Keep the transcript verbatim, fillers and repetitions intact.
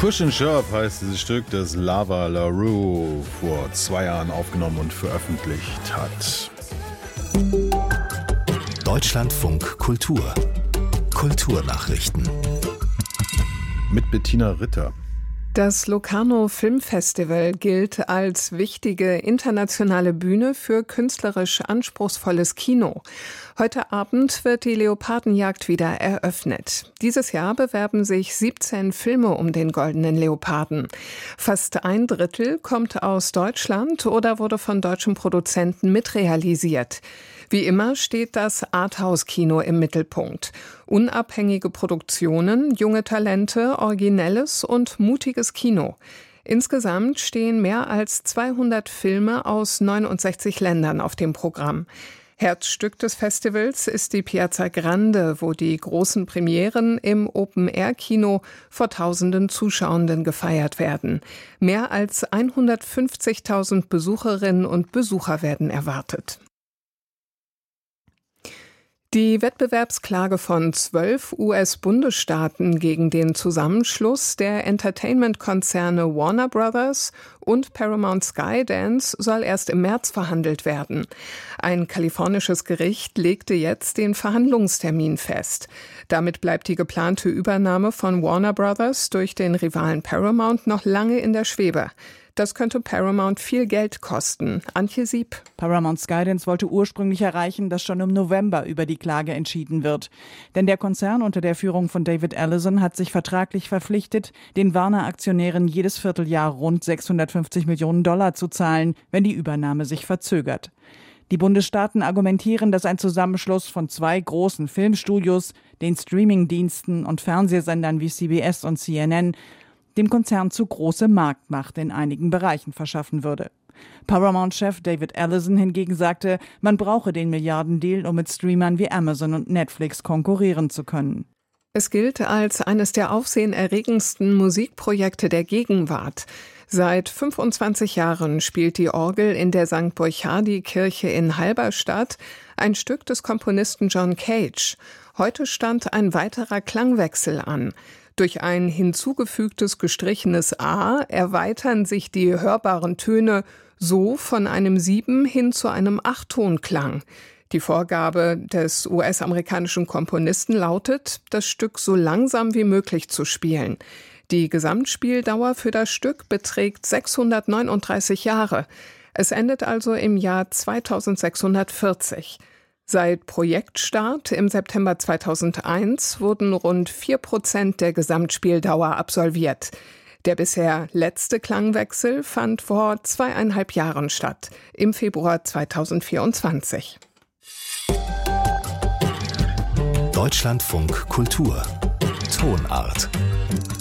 Push and Shove heißt dieses Stück, das Lava LaRue vor zwei Jahren aufgenommen und veröffentlicht hat. Deutschlandfunk Kultur. Kulturnachrichten. Mit Bettina Ritter. Das Locarno Filmfestival gilt als wichtige internationale Bühne für künstlerisch anspruchsvolles Kino. Heute Abend wird die Leopardenjagd wieder eröffnet. Dieses Jahr bewerben sich siebzehn Filme um den Goldenen Leoparden. Fast ein Drittel kommt aus Deutschland oder wurde von deutschen Produzenten mitrealisiert. Wie immer steht das Arthouse-Kino im Mittelpunkt. Unabhängige Produktionen, junge Talente, originelles und mutiges Kino. Insgesamt stehen mehr als zweihundert Filme aus neunundsechzig Ländern auf dem Programm. Herzstück des Festivals ist die Piazza Grande, wo die großen Premieren im Open-Air-Kino vor tausenden Zuschauenden gefeiert werden. Mehr als hundertfünfzigtausend Besucherinnen und Besucher werden erwartet. Die Wettbewerbsklage von zwölf U S-Bundesstaaten gegen den Zusammenschluss der Entertainment-Konzerne Warner Brothers und Paramount Skydance soll erst im März verhandelt werden. Ein kalifornisches Gericht legte jetzt den Verhandlungstermin fest. Damit bleibt die geplante Übernahme von Warner Brothers durch den Rivalen Paramount noch lange in der Schwebe. Das könnte Paramount viel Geld kosten. Antje Sieb. Paramount Skydance wollte ursprünglich erreichen, dass schon im November über die Klage entschieden wird. Denn der Konzern unter der Führung von David Ellison hat sich vertraglich verpflichtet, den Warner-Aktionären jedes Vierteljahr rund sechshundertfünfzig Millionen Dollar zu zahlen, wenn die Übernahme sich verzögert. Die Bundesstaaten argumentieren, dass ein Zusammenschluss von zwei großen Filmstudios, den Streamingdiensten und Fernsehsendern wie C B S und C N N dem Konzern zu große Marktmacht in einigen Bereichen verschaffen würde. Paramount-Chef David Ellison hingegen sagte, man brauche den Milliardendeal, um mit Streamern wie Amazon und Netflix konkurrieren zu können. Es gilt als eines der aufsehenerregendsten Musikprojekte der Gegenwart. Seit fünfundzwanzig Jahren spielt die Orgel in der Sankt Burchard-Kirche in Halberstadt ein Stück des Komponisten John Cage. Heute stand ein weiterer Klangwechsel an. Durch ein hinzugefügtes gestrichenes A erweitern sich die hörbaren Töne so von einem Sieben- hin zu einem Achttonklang. Die Vorgabe des U S-amerikanischen Komponisten lautet, das Stück so langsam wie möglich zu spielen. Die Gesamtspieldauer für das Stück beträgt sechshundertneununddreißig Jahre. Es endet also im Jahr zweitausendsechshundertvierzig. Seit Projektstart im September zweitausendeins wurden rund vier Prozent der Gesamtspieldauer absolviert. Der bisher letzte Klangwechsel fand vor zweieinhalb Jahren statt, im Februar zweitausendvierundzwanzig. Deutschlandfunk Kultur. Tonart.